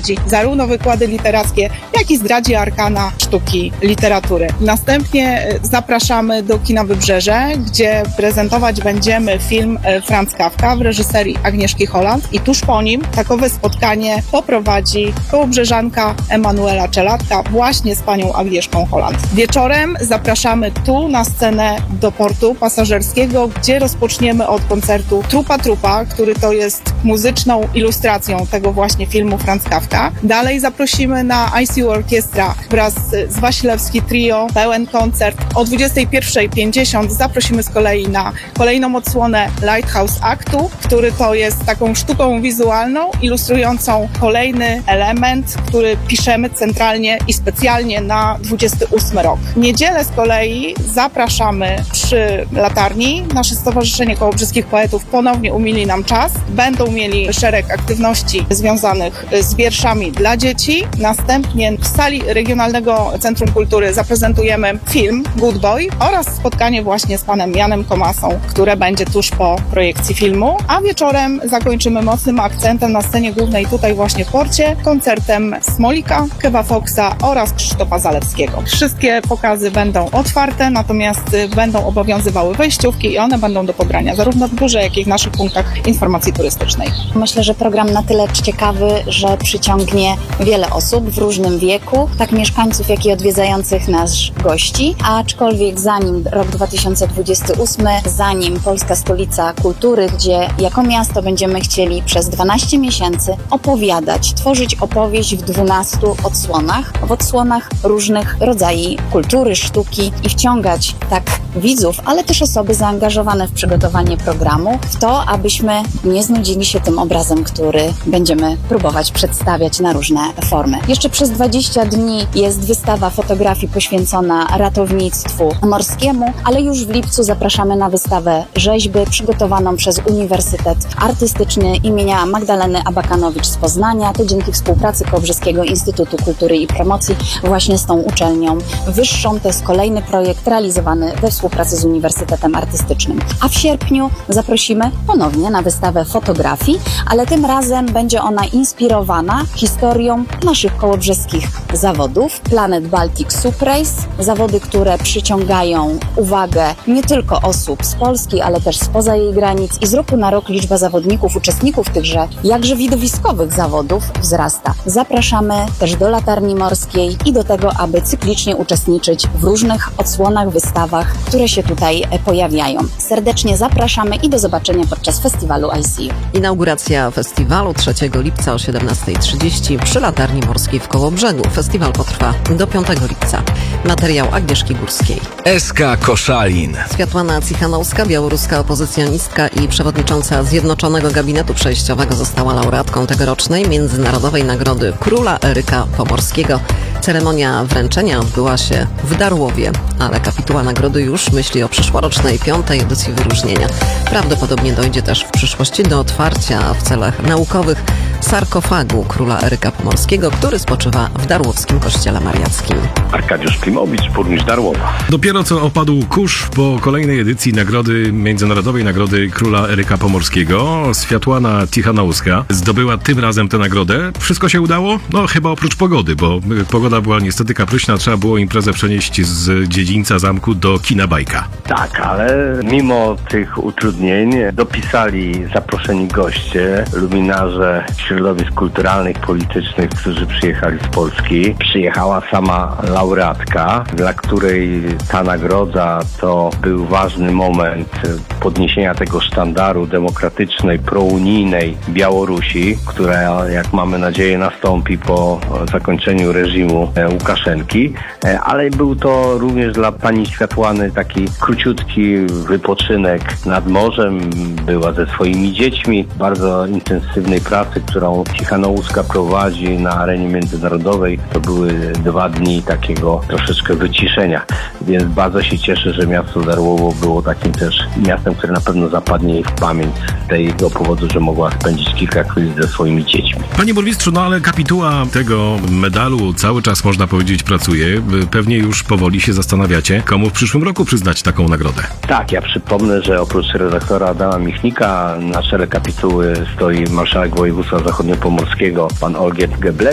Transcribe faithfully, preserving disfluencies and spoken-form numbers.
przeprowadzi zarówno wykłady literackie, jak i zdradzi arkana sztuki literatury. Następnie zapraszamy do Kina Wybrzeże, gdzie prezentować będziemy film Franz Kafka w reżyserii Agnieszki Holland i tuż po nim takowe spotkanie poprowadzi kołobrzeżanka Emanuela Czelatka właśnie z panią Agnieszką Holland. Wieczorem zapraszamy tu na scenę do portu pasażerskiego, gdzie rozpoczniemy od koncertu Trupa Trupa, który to jest muzyczną ilustracją tego właśnie filmu Franz Kafka. Dalej zaprosimy na I C U Orkiestra wraz z Wasilewski Trio, pełen koncert. O dwudziestej pierwszej pięćdziesiąt zaprosimy z kolei na kolejną odsłonę Lighthouse Aktu, który to jest taką sztuką wizualną, ilustrującą kolejny element, który piszemy centralnie i specjalnie na dwudziesty ósmy rok. W niedzielę z kolei zapraszamy przy latarni. Nasze Stowarzyszenie Kołobrzeskich Poetów ponownie umili nam czas. Będą mieli szereg aktywności związanych z wierszami dla dzieci. Następnie w sali Regionalnego Centrum Kultury zaprezentujemy film Good Boy oraz spotkanie właśnie z panem Janem Komasą, które będzie tuż po projekcji filmu. A wieczorem zakończymy mocnym akcentem na scenie głównej tutaj właśnie w porcie koncertem Smolika, Kewa Foxa oraz Krzysztofa Zalewskiego. Wszystkie pokazy będą otwarte, natomiast będą obowiązywały wejściówki i one będą do pobrania zarówno w biurze, jak i w naszych punktach informacji turystycznej. Myślę, że program na tyle ciekawy, że przyciągnie wiele osób w różnym wieku, tak mieszkańców, jak i odwiedzających nas gości. Aczkolwiek zanim rok dwa tysiące dwudziesty ósmy, zanim Polska Stolica Kultury, gdzie jako miasto będziemy chcieli przez dwanaście miesięcy opowiadać, tworzyć opowieść w dwunastu odsłonach, w odsłonach różnych rodzajów kultury, sztuki i wciągać tak widzów, ale też osoby zaangażowane w przygotowanie programu w to, abyśmy nie znudzili się tym obrazem, który będziemy próbować przedstawiać na różne formy. Jeszcze przez dwadzieścia dni jest wystawa fotografii poświęcona ratownictwu morskiemu, ale już w lipcu zapraszamy na wystawę rzeźby przygotowaną przez Uniwersytet Artystyczny imienia Magdaleny Abakanowicz z Poznania. To dzięki współpracy Kołobrzeskiego Instytutu Kultury i Promocji właśnie z tą uczelnią wyższą. To jest kolejny projekt realizowany we współpracy z Uniwersytetem Artystycznym. A w sierpniu zaprosimy ponownie na wystawę fotografii, ale tym razem będzie ona inspirowana historią naszych kołobrzeskich zawodów. Planet Baltic Sup Race, zawody, które przyciągają uwagę nie tylko osób z Polski, ale też spoza jej granic i z roku na rok liczba zawodników, uczestników tychże jakże widowiskowych zawodów wzrasta. Zapraszamy też do Latarni Morskiej i do tego, aby cyklicznie uczestniczyć w różnych odsłonach, wystawach, które się tutaj pojawiają. Serdecznie zapraszamy i do zobaczenia podczas festiwalu I C U. Inauguracja festiwalu trzeciego lipca o siedemnastej trzydzieści przy Latarni Morskiej w Kołobrzegu. Festiwal potrwa do piątego lipca. Materiał Agnieszki Górskiej. S K Koszalin. Swiatłana Cichanouska, białoruska opozycjonistka i przewodnicząca Zjednoczonego Gabinetu Przejściowego, została laureatką tegorocznej Międzynarodowej Nagrody Króla Eryka Pomorskiego. Ceremonia wręczenia odbyła się w Darłowie, ale kapituła nagrody już myśli o przyszłorocznej piątej edycji wyróżnienia. Prawdopodobnie dojdzie też w przyszłości do otwarcia w celach naukowych sarkofagu Króla Eryka Pomorskiego, który spoczywa w darłowskim kościele mariackim. Arkadiusz Klimowicz, burmistrz Darłowa. Dopiero co opadł kurz po kolejnej edycji nagrody, Międzynarodowej Nagrody Króla Eryka Pomorskiego. Swiatłana Cichanouska zdobyła tym razem tę nagrodę. Wszystko się udało? No chyba oprócz pogody, bo pogoda była niestety kapryśna. Trzeba było imprezę przenieść z dziedzińca zamku do kina Bajka. Tak, ale mimo tych utrudnień dopisali zaproszeni goście, luminarze środowisk kulturalnych, politycznych, którzy przyjechali z Polski. Przyjechała sama laureatka, dla której ta nagroda to był ważny moment podniesienia tego sztandaru demokratycznej, prounijnej Białorusi, która, jak mamy nadzieję, nastąpi po zakończeniu reżimu Łukaszenki, ale był to również dla pani Światłany taki króciutki wypoczynek nad morzem. Była ze swoimi dziećmi w bardzo intensywnej pracy, którą Cichanouska prowadzi na arenie międzynarodowej. To były dwa dni takiego troszeczkę wyciszenia, więc bardzo się cieszę, że miasto Darłowo było takim też miastem, które na pewno zapadnie jej w pamięć z tego powodu, że mogła spędzić kilka chwil ze swoimi dziećmi. Panie burmistrzu, no ale kapituła tego medalu cały czas, można powiedzieć, pracuje. Pewnie już powoli się zastanawiacie, komu w przyszłym roku przyznać taką nagrodę. Tak, ja przypomnę, że oprócz redaktora Adama Michnika na czele kapituły stoi marszałek województwa zachodniopomorskiego pan Olgierd Geblewicz.